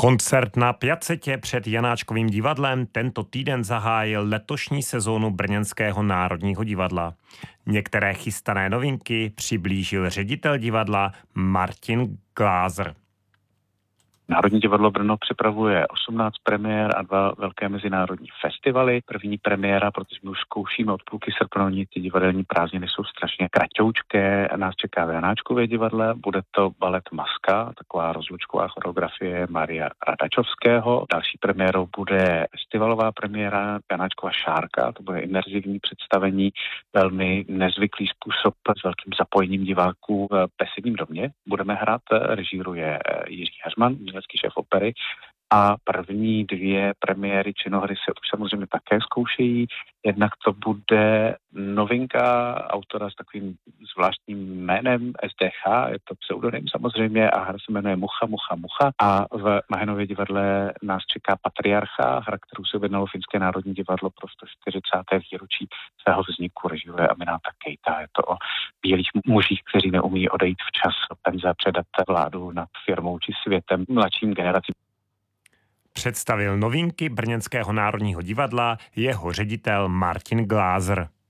Koncert na Piacetě před Janáčkovým divadlem tento týden zahájil letošní sezónu Brněnského národního divadla. Některé chystané novinky přiblížil ředitel divadla Martin Glázer. Národní divadlo Brno připravuje 18 premiér a 2 velké mezinárodní festivaly. První premiéra, protože my už zkoušíme od půlky srpna, ty divadelní prázdniny jsou strašně kratoučké. Nás čeká v Janáčkově divadle, bude to balet Maska, taková rozlučková choreografie Maria Radačovského. Další premiérou bude festivalová premiéra Janáčkova Šárka, to bude imerzivní představení, velmi nezvyklý způsob s velkým zapojením diváků v Besedním domě. Budeme hrát, režíruje Jiří Heřman, umělecký šéf opery, a první 2 premiéry činohry se už samozřejmě také zkoušejí. Jednak to bude novinka autora s takovým zvláštním jménem SDH, je to pseudonym samozřejmě, a hra se jmenuje Mucha, Mucha, Mucha. A v Mahenově divadle nás čeká Patriarcha, hra, kterou se objednalo Finské národní divadlo pro 140. výročí svého vzniku, režíruje Aminata Kejta. Je to o bílých mužích, kteří neumí odejít včas do penze a předat vládu nad firmou či světem mladším generacím. Představil novinky Brněnského národního divadla jeho ředitel Martin Glázer.